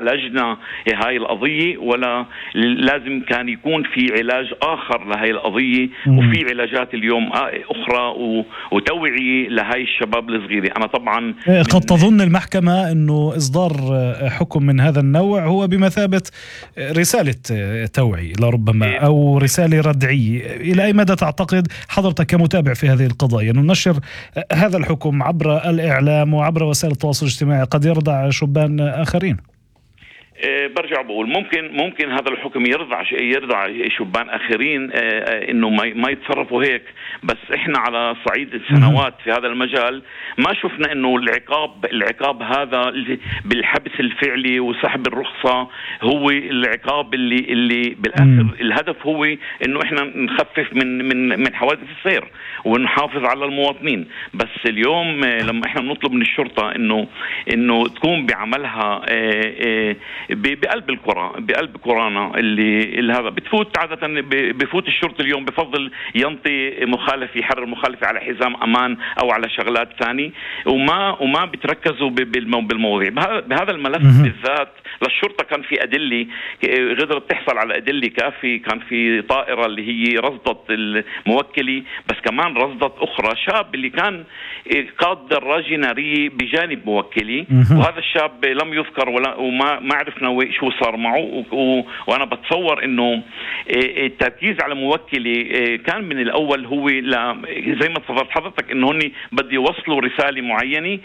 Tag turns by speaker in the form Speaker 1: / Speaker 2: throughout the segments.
Speaker 1: عالجنا هاي القضية، ولا لازم كان يكون في علاج آخر لهاي القضية، وفي علاجات اليوم أخرى وتوعية لهاي الشباب الصغيرة. أنا طبعا
Speaker 2: قد تظن المحكمة أنه إصدار حكم من هذا النوع هو بمثابة رسالة توعية لربما أو رسالة ردعية. إلى أي مدى تعتقد حضرتك كمتابع في هذه القضايا أنه نشر هذا الحكم عبر الإعلام وعبر وسائل التواصل الاجتماعي قد يرضع شبان آخرين؟
Speaker 1: برجع بقول ممكن هذا الحكم يرضع شبان آخرين إنه ما يتصرفوا هيك، بس إحنا على صعيد السنوات في هذا المجال ما شفنا إنه العقاب هذا بالحبس الفعلي وسحب الرخصة هو العقاب اللي بالآخر الهدف هو إنه إحنا نخفف من حوادث السير ونحافظ على المواطنين. بس اليوم لما إحنا بنطلب من الشرطة إنه تكون بعملها بقلب القرى، بقلب قرانا اللي هذا بتفوت عادة، بفوت الشرطة اليوم بفضل ينطي مخالف، يحرر مخالف على حزام أمان أو على شغلات ثانية، وما بتركزوا بالمواضيع. بهذا الملف بالذات للشرطة كان في أدلة قدرت تحصل على أدلة كافي. كان في طائرة اللي هي رصدت الموكلي، بس كمان رصدت أخرى شاب اللي كان قاد دراجة نارية بجانب موكلي، وهذا الشاب لم يذكر وما عرفنا شو صار معه. وأنا بتصور إنه التركيز على موكلي كان من الأول هو زي ما تفضلت حضرتك إنه هني بدي يوصلوا رسالة معينة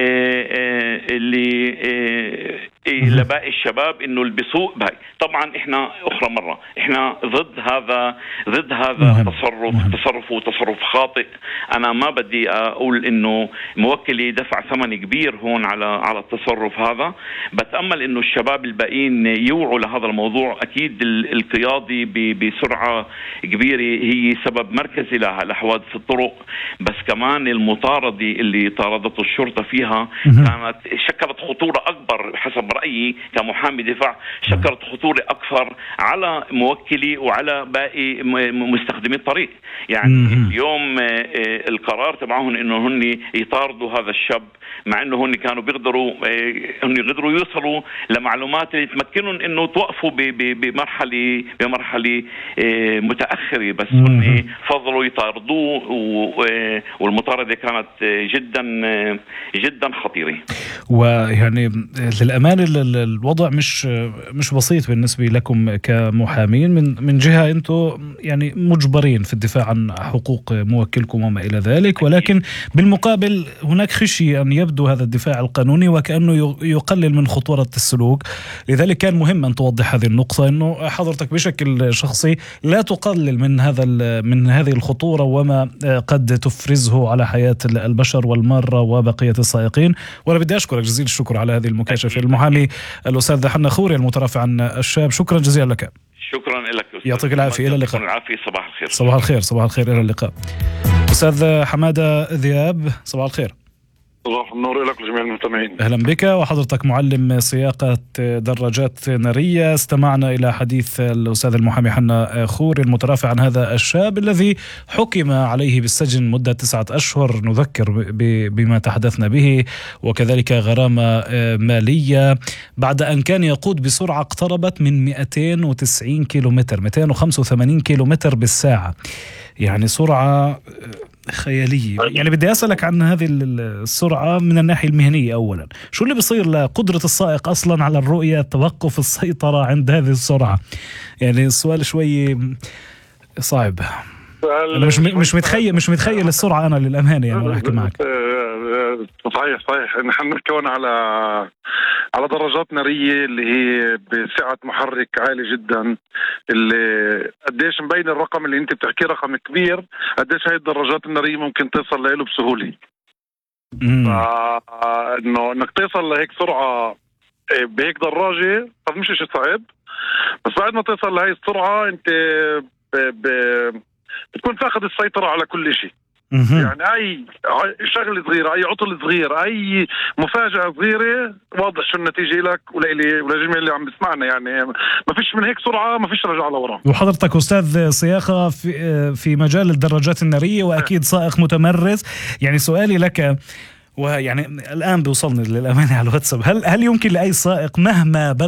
Speaker 1: اللي لباقي الشباب إنه البسوق بهاي. طبعا إحنا أخرى مرة إحنا ضد هذا تصرف خاطئ. أنا ما بدي أقول إنه موكلي دفع ثمن كبير هون على التصرف هذا. بتأمل إنه الشباب الباقيين يوعوا لهذا الموضوع. أكيد القيادي بسرعة كبيرة هي سبب مركزي لحوادث الطرق، بس كمان المطاردة اللي طاردته الشرطة فيها كانت شكلت خطورة أكبر حسب رأيي كمحامي دفاع، شكلت خطورة أكثر على موكلي وعلى باقي مستخدمي الطريق. يعني اليوم القرار تبعهم إنه هن يطاردوا هذا الشاب، مع إنه هن كانوا بيقدروا يوصلوا لمعلومات اللي تمكنهم إنه توقفوا بمرحلة متأخرة، بس هن فضلوا يطاردوه، والمطاردة كانت جدا خطيرة.
Speaker 2: ويعني للأمانة الوضع مش بسيط بالنسبة لكم كمحامين. من جهة أنتم يعني مجبرين في الدفاع عن حقوق موكلكم وما إلى ذلك، ولكن بالمقابل هناك خشية أن يبدو هذا الدفاع القانوني وكأنه يقلل من خطورة السلوك. لذلك كان مهم أن توضح هذه النقطة، أنه حضرتك بشكل شخصي لا تقلل من هذه الخطورة وما قد تفرزه على حياة البشر والمارة وبقية السائقين. وأنا بدي أشكرك جزيل الشكر على هذه المكاشفة. المحامي الأستاذ حنا خوري المترافع عن الشاب، شكرا جزيلا لك.
Speaker 1: شكرا لك أستاذ.
Speaker 2: يعطيك العافية. إلى اللقاء.
Speaker 1: صباح الخير.
Speaker 2: صباح الخير. إلى اللقاء. أستاذ حمادة ذياب، صباح الخير.
Speaker 3: صباح النور لك لجميع المستمعين.
Speaker 2: أهلا بك. وحضرتك معلم سياقة دراجات نارية. استمعنا إلى حديث الأستاذ المحامي حنا خوري المترافع عن هذا الشاب الذي حكم عليه بالسجن مدة 9 أشهر، نذكر بما تحدثنا به، وكذلك غرامة مالية بعد أن كان يقود بسرعة اقتربت من 290 كيلومتر 285 كيلومتر بالساعة. يعني سرعة خيالية. يعني بدي أسألك عن هذه السرعة من الناحية المهنية. أولا شو اللي بيصير لقدرة السائق أصلا على الرؤية، توقف السيطرة عند هذه السرعة؟ يعني السؤال شوي صعب. أنا مش متخيل السرعة أنا للأمانة، يعني أحكي معك.
Speaker 3: صحيح. نحن نحكي على دراجات نارية اللي هي بسعة محرك عالي جدا، اللي قديش مبين الرقم اللي انت بتحكي رقم كبير، قديش هاي الدراجات النارية ممكن تصل له بسهولة. انك تصل لهيك سرعة بهيك دراجة طب مش شيء صعب، بس بعد ما تصل لهي السرعة انت بتكون فاقد السيطرة على كل شيء. يعني أي شغلة صغيرة، أي عطل صغير، أي مفاجأة صغيرة واضح شو النتيجة لك ولجميع اللي عم بسمعنا. يعني ما فيش من هيك سرعة ما فيش رجعة لورا.
Speaker 2: وحضرتك أستاذ سياقة في مجال الدراجات النارية وأكيد سائق متمرس. يعني سؤالي لك، ويعني الآن بيوصلني للأمانة على الواتساب، هل يمكن لأي سائق مهما